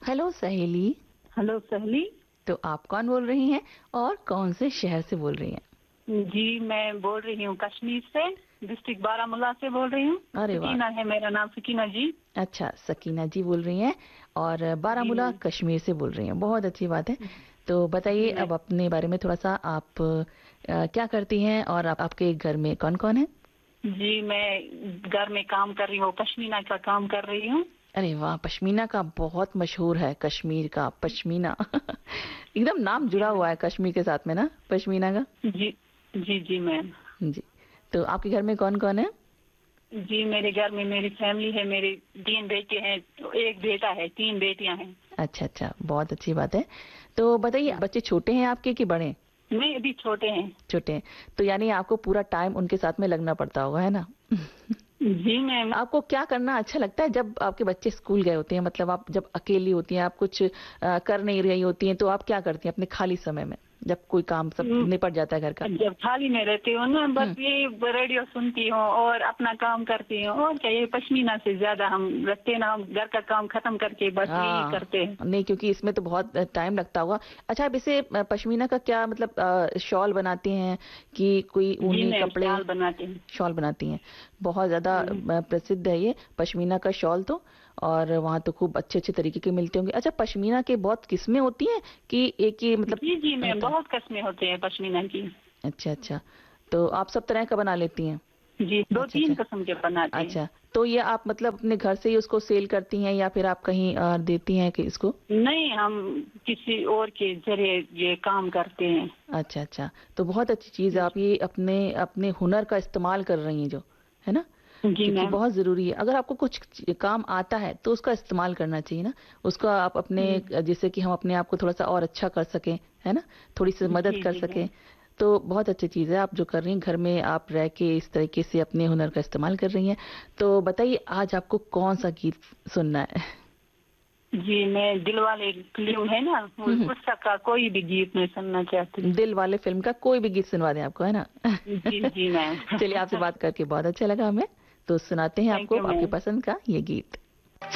Hello सहेली। Hello सहेली। तो आप कौन बोल रही हैं और कौन से शहर से बोल रही हैं? जी मैं बोल रही हूँ कश्मीर से, डिस्ट्रिक्ट बारामूला से बोल रही हूँ। अरे वाह। सकीना है मेरा नाम, सकीना जी। अच्छा, सकीना जी बोल रही हैं और जी बारामूला मैम। कश्मीर से बोल रही हैं, बहुत अच्छी बात है। तो बताइए जी मैम। अब अपने बारे में थोड़ा सा, आप क्या करती हैं और आपके घर में कौन कौन है? जी मैं घर में काम कर रही हूँ, पश्मीना का काम कर रही हूँ। अरे वाह, पश्मीना का बहुत मशहूर है, कश्मीर का पश्मीना। एकदम नाम जी जुड़ा हुआ मैम। है कश्मीर के साथ में ना, पश्मीना का। जी जी जी मैम। जी। तो आपके घर में कौन कौन है? जी मेरे घर में मेरी फैमिली है, मेरे 3 बेटे हैं, एक बेटा है, 3 बेटियां हैं। अच्छा अच्छा, बहुत अच्छी बात है। तो बताइए, बच्चे छोटे हैं आपके कि बड़े? नहीं अभी छोटे हैं। छोटे हैं। तो यानी आपको पूरा टाइम उनके साथ में लगना पड़ता होगा, है ना? जी मैम। आपको क्या करना अच्छा लगता है जब आपके बच्चे स्कूल गए होते हैं, मतलब आप जब अकेली होती हैं, आप कुछ कर नहीं रही होती हैं, तो आप क्या करती हैं अपने खाली समय में जब कोई काम सब निपट जाता है घर का? जब खाली में रहती हूँ ना, बस हम्म। ये रेडियो सुनती हूँ और अपना काम करती हूँ। और क्या, ये पश्मीना से ज्यादा हम रखते हैं ना, हम घर का काम खत्म करके बस यही हाँ। करते हैं। नहीं, क्योंकि इसमें तो बहुत टाइम लगता होगा। अच्छा, आप इसे पश्मीना का क्या मतलब, शॉल बनाती हैं कि कोई जी ऊनी मैम, कपड़े? शाल बनाते हैं। शॉल बनाती हैं। बहुत ज्यादा प्रसिद्ध है ये पश्मीना का शॉल तो। और वहां तो खूब अच्छे अच्छे तरीके के मिलते होंगे। अच्छा, पश्मीना के बहुत किस्में होती हैं कि एक ही मतलब जी जी मैम, होता है? बहुत किस्में होते हैं पश्मीना की। अच्छा अच्छा। तो आप सब तरह का बना लेती हैं? जी, दो अच्छा तीन अच्छा। किस्म के बनाते हैं। अच्छा, तो ये आप मतलब अपने घर से ही उसको सेल करती हैं या फिर आप कहीं देती हैं कि इसको? नहीं, हम किसी और के जरिए ये काम करते हैं। अच्छा अच्छा। तो बहुत अच्छी चीज है, आप ये अपने अपने हुनर का इस्तेमाल कर रही हैं जो, है ना? जी क्योंकि मैम। बहुत जरूरी है, अगर आपको कुछ काम आता है तो उसका इस्तेमाल करना चाहिए ना। उसका आप अपने, जिससे कि हम अपने आप को थोड़ा सा और अच्छा कर सकें, है ना? थोड़ी सी मदद जी कर जी सकें। मैम। तो बहुत अच्छी चीज है आप जो कर रही हैं, घर में आप रह के इस तरीके से अपने हुनर का इस्तेमाल कर रही हैं। तो बताइए, आज आपको कौन सा गीत सुनना है? जी मैं दिलवाले फिल्म है ना, हम्म। उसका का कोई भी गीत मैं सुनना चाहती हूँ। दिल वाले फिल्म का कोई भी गीत सुनवा दें आपको, है ना? जी जी मैम। चलिए, आपसे बात करके बहुत अच्छा लगा हमें। तो सुनाते हैं थैंक आपको यू आपके मैम। पसंद का ये गीत।